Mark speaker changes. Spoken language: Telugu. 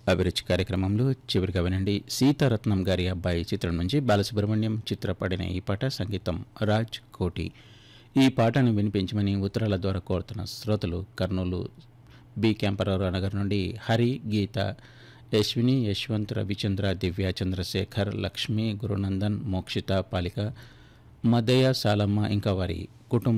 Speaker 1: అభిరుచి కార్యక్రమంలో చివరిగా వినండి సీతారత్నం గారి అబ్బాయి చిత్రం నుంచి బాలసుబ్రహ్మణ్యం చిత్రపడిన ఈ పాట సంగీతం రాజ్ కోటి. ఈ పాటను వినిపించమని ఉత్తరాల ద్వారా కోరుతున్న శ్రోతలు కర్నూలు బి క్యాంపరావు నగర్ నుండి హరి, గీత, యశ్విని, యశ్వంత్, రవిచంద్ర, దివ్య, చంద్రశేఖర్, లక్ష్మి, గురునందన్, మోక్షిత, పాలిక, మదయ్య, సాలమ్మ ఇంకా వారి కుటుంబ